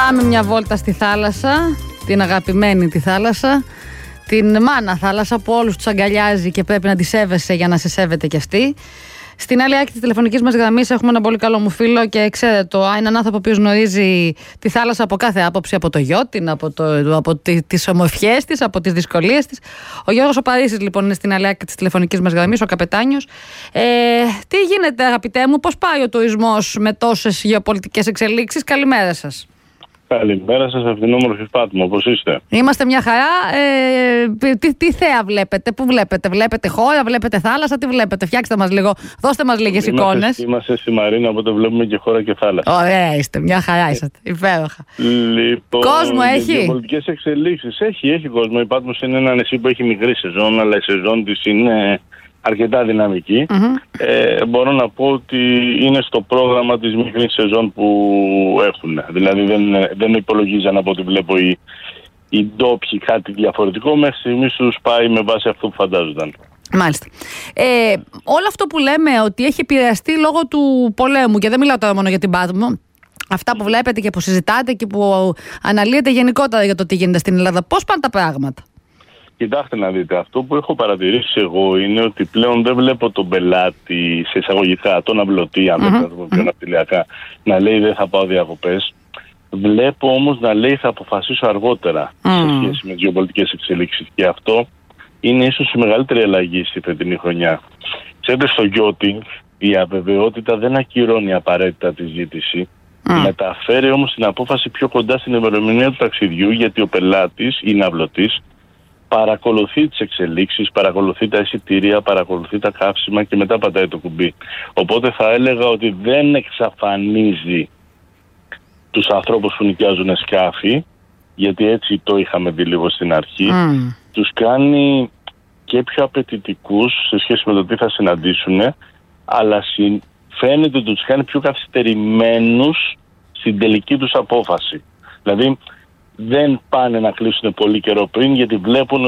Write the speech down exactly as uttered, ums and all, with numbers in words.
Πάμε μια βόλτα στη θάλασσα, την αγαπημένη τη θάλασσα, την μάνα θάλασσα που όλους τους αγκαλιάζει και πρέπει να τη σέβεσαι για να σε σέβεται κι αυτή. Στην άλλη άκρη της τηλεφωνικής μας γραμμής έχουμε ένα πολύ καλό μου φίλο και ξέρετε το, είναι έναν άνθρωπο που γνωρίζει τη θάλασσα από κάθε άποψη, από το γιότιν, από, το, από τις ομορφιές της, από τις δυσκολίες της. Ο Γιώργος ο Παρίσης λοιπόν είναι στην άλλη άκρη της τηλεφωνικής μας γραμμής, ο καπετάνιος. Ε, τι γίνεται αγαπητέ μου, πώς πάει ο τουρισμός με τόσες γεωπολιτικές εξελίξεις? Καλημέρα σας. Καλημέρα σας από την όμορφη Πάτμο, πώς είστε? Είμαστε μια χαρά. Ε, τι, τι θέα βλέπετε, πού βλέπετε? Βλέπετε χώρα, βλέπετε θάλασσα, τι βλέπετε? Φτιάξτε μας λίγο, δώστε μας λίγες είμαστε, εικόνες. Είμαστε στη Μαρίνα, οπότε βλέπουμε και χώρα και θάλασσα. Ωραία είστε, μια χαρά είστε, υπέροχα. Λοιπόν, κόσμο έχει? Πολιτικές εξελίξεις, έχει, έχει κόσμο. Η Πάτμος είναι ένα νησί που έχει μικρή σεζόν, αλλά η σεζόν της είναι αρκετά δυναμική. Mm-hmm. Ε, μπορώ να πω ότι είναι στο πρόγραμμα της μικρής σεζόν που έχουν. Δηλαδή δεν, δεν υπολογίζαν από ό,τι βλέπω οι, οι ντόπιοι κάτι διαφορετικό. Μέχρι στιγμής τους πάει με βάση αυτό που φαντάζονταν. Μάλιστα. Ε, όλο αυτό που λέμε ότι έχει επηρεαστεί λόγω του πολέμου, και δεν μιλάω τώρα μόνο για την Πάτμο, αυτά που βλέπετε και που συζητάτε και που αναλύετε γενικότερα για το τι γίνεται στην Ελλάδα, πώς πάνε τα πράγματα? Κοιτάξτε να δείτε, αυτό που έχω παρατηρήσει εγώ είναι ότι πλέον δεν βλέπω τον πελάτη σε εισαγωγικά, τον αυλωτή, αν δεν το πω πιο ναυτιλιακά, να λέει δεν θα πάω διακοπές. Βλέπω όμως να λέει θα αποφασίσω αργότερα mm. σε σχέση με τις γεωπολιτικές εξελίξεις. Και αυτό είναι ίσως η μεγαλύτερη αλλαγή στη φετινή χρονιά. Ξέρετε, στο γιότινγκ η αβεβαιότητα δεν ακυρώνει απαραίτητα τη ζήτηση. Mm. Μεταφέρει όμως την απόφαση πιο κοντά στην ημερομηνία του ταξιδιού, γιατί ο πελάτης ή ναυλωτής παρακολουθεί τις εξελίξεις, παρακολουθεί τα εισιτήρια, παρακολουθεί τα καύσιμα και μετά πατάει το κουμπί. Οπότε θα έλεγα ότι δεν εξαφανίζει τους ανθρώπους που νοικιάζουν σκάφη, γιατί έτσι το είχαμε δει λίγο στην αρχή. Mm. Τους κάνει και πιο απαιτητικούς σε σχέση με το τι θα συναντήσουν, αλλά φαίνεται ότι τους κάνει πιο καθυστερημένους στην τελική τους απόφαση. Δηλαδή δεν πάνε να κλείσουν πολύ καιρό πριν, γιατί βλέπουν